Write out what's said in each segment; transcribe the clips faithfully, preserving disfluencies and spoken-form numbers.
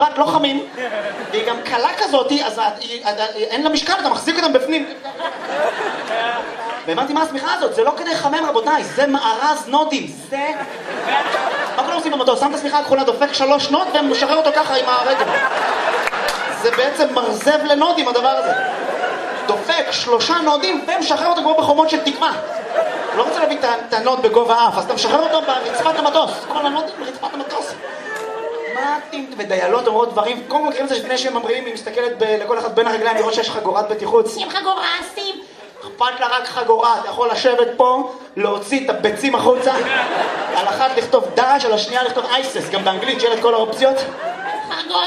רק לא חמים, והיא גם קלה כזאתי, אז אין לה משקל, אתה מחזיק אותם בפנים. והבנתי מה השמיכה הזאת, זה לא כדי לחמם רבותיי, זה מארז נודים, זה... מה כולם עושים במטוס? שם את השמיכה הכחולה, דופק שלוש נוד ומשחרר אותו ככה עם הרגל. זה בעצם מרזב לנודים הדבר הזה. דופק שלושה נודים ומשחרר אותו כמו בחומות של תקמה. הוא לא רוצה להביא את הנוד בגובה האף, אז אתה משחרר אותו ברצפת המטוס. כל הנודים ברצפת המטוס. מה אתם ודיילות אומרות דברים? קודם כל מכירים את זה שלפני שהם ממריאים, היא מסתכלת לכל אחד בין הרגליים לראות שיש חגורת בטיחות. שים חגורה, שים! אכפת לה רק חגורה, אתה יכול לשבת פה, להוציא את הביצים החוצה, על אחת לכתוב דש, על השנייה לכתוב אייסס, גם באנגלית שיהיה את כל האופציות. חגורה,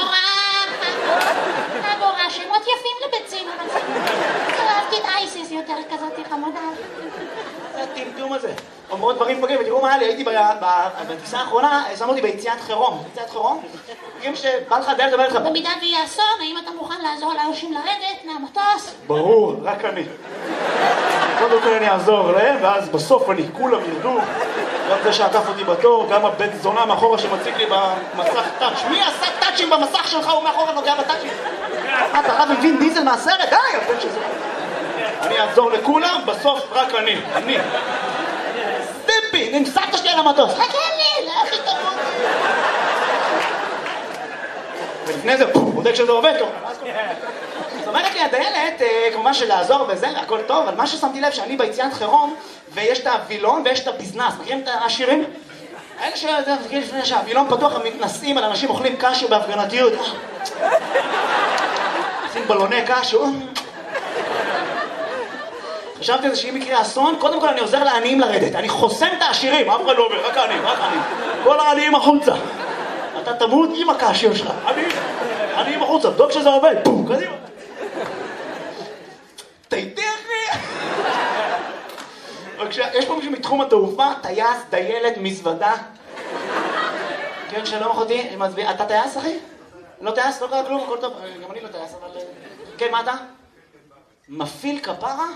חגורה, שמות יפים לביצים, אבל זה... אהבתי את אייסס יותר כזאת חמודה. זה הטמטום הזה. אומרות דברים פגעים, ותראו מה היה לי, הייתי בטיסה האחרונה, שמו אותי ביציאת חירום. יציאת חירום? תראים שבא לך דרך דבר לך. במידה ויהיה אסון, האם אתה מוכן לעזור לאנשים לרדת מהמטוס? ברור, רק אני. קודם כל אני אעזור להם, ואז בסוף אני, כולם ירדו. גם זה שעקף אותי בתור, גם הבן זונה מאחורה שמציג לי במסך טאץ'. מי עשה טאצ'ים במסך שלך? הוא מאחורה נוגע בטאצ'ים. מה, אתה רב עם וין דיזל מהסרט? די, הבן שזה. אני אעזור לכולם, בסוף רק אני. אני. סטיפי, נמסעת שלי על המטוס. חכה לי, לאח יתרון. ולפני זה, בודק שזה עובד טוב. זאת אומרת לי, הדיילת, כמובן שלעזור וזה, הכל טוב, אבל מה ששמתי לב שאני ביציאת חירום, ויש את הווילון ויש את הביזנס. מכירים את השירים? האלה שהווילון פתוח, הם מתנסים על אנשים אוכלים קשו בהפגנתיות. עושים בלוני קשו. חשבתי על זה שאם יקרה אסון, קודם כל אני עוזר לעניים לרדת. אני חוסם את העשירים, אף אחד לא אומר, רק העניים, רק העניים. כל העניים החוצה. אתה תמות עם הקשו שלך. עניים, עניים החוצה, בדוק שזה עובד. בום, קדימה. תייתי אחי. יש פה מישהו מתחום התעופה, טייס, דיילת, מזוודה. כן, שלום אחותי, אתה טייס אחי? לא טייס, לא קרה כלום, הכל טוב. גם אני לא טייס, אבל... כן, מה אתה? מפעיל כפרה?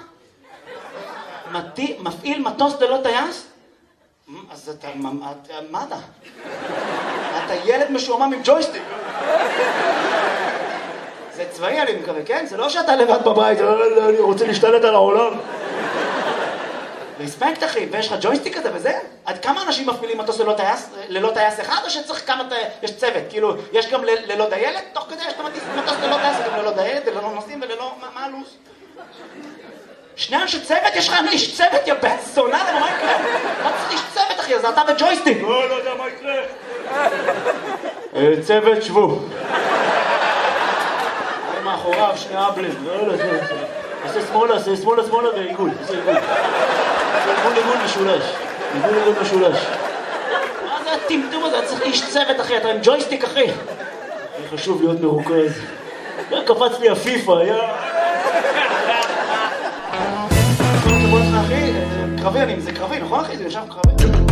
מפעיל מטוס ללא טייס? אז אתה... מה אתה? אתה ילד משועמם עם ג'ויסטיק. זה צבאי אני מקווה, כן? זה לא שאתה לבד בבית, אני רוצה להשתלט על העולם. רספקט אחי, ויש לך ג'ויסטיק כזה וזה? עד כמה אנשים מפעילים מטוס ללא טייס? ללא טייס אחד או שצריך כמה... יש צוות, כאילו, יש גם ללא דיילת? תוך כדי יש מטוס ללא טייס, גם ללא דיילת, ללא נוסעים וללא... מה הלו"ז? שני אנשי צוות? יש לך איש צוות, יא בן זונה, למה מה יקרה? מה צריך איש צוות אחי? זה אתה וג'ויסטיק. לא, לא יודע מה יקרה. צוות, שבו. אני מאחוריו, שני אבלים. לא, לא, זה... עושה שמאלה, עושה שמאלה, שמאלה ועיגול. עושה עיגול. עיגול, עיגול משולש. עיגול, עיגול משולש. מה זה הטמטום הזה? צריך איש צוות אחי, אתה עם ג'ויסטיק אחי. חשוב להיות מרוכז. קפץ לי הפיפה, יא... קרבי, זה קרבי, נכון אחי? זה יושב קרבי.